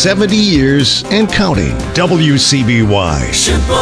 70 years and counting. WCBY.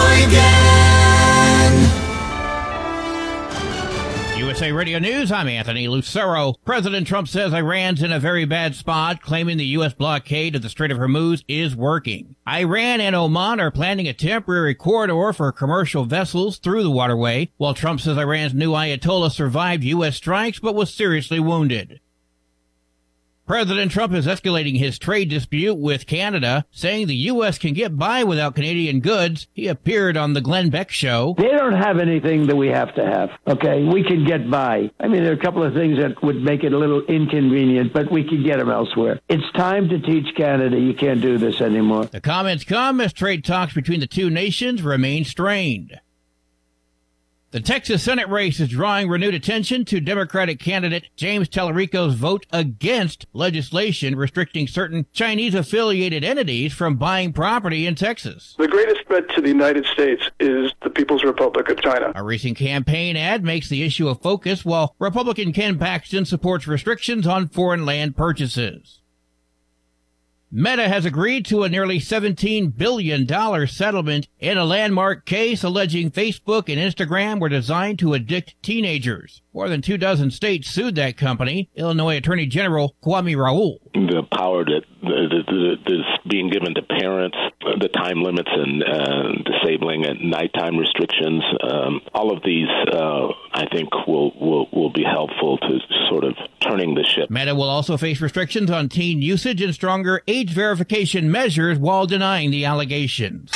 USA Radio News, I'm Anthony Lucero. President Trump says Iran's in a very bad spot, claiming the U.S. blockade of the Strait of Hormuz is working. Iran and Oman are planning a temporary corridor for commercial vessels through the waterway, while Trump says Iran's new Ayatollah survived U.S. strikes but was seriously wounded. President Trump is escalating his trade dispute with Canada, saying the U.S. can get by without Canadian goods. He appeared on the Glenn Beck Show. They don't have anything that we have to have, okay? We can get by. I mean, there are a couple of things that would make it a little inconvenient, but we could get them elsewhere. It's time to teach Canada you can't do this anymore. The comments come as trade talks between the two nations remain strained. The Texas Senate race is drawing renewed attention to Democratic candidate James Tallarico's vote against legislation restricting certain Chinese-affiliated entities from buying property in Texas. The greatest threat to the United States is the People's Republic of China. A recent campaign ad makes the issue a focus, while Republican Ken Paxton supports restrictions on foreign land purchases. Meta has agreed to a nearly $17 billion settlement in a landmark case alleging Facebook and Instagram were designed to addict teenagers. More than 24 states sued that company. Illinois Attorney General Kwame Raoul. The power that is being given to parents, the time limits and disabling at nighttime restrictions, all of these, I think, will be helpful to sort of turning the ship. Meta will also face restrictions on teen usage and stronger age verification measures while denying the allegations.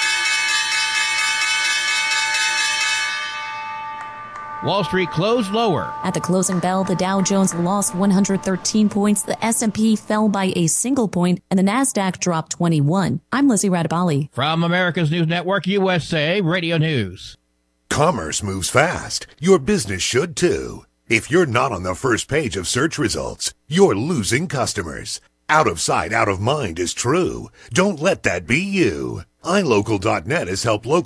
Wall Street closed lower. At the closing bell, the Dow Jones lost 113 points, the S&P fell by a single point, and the Nasdaq dropped 21. I'm Lizzie Radabali. From America's News Network, USA Radio News. Commerce moves fast. Your business should too. If you're not on the first page of search results, you're losing customers. Out of sight, out of mind is true. Don't let that be you. iLocal.net has helped local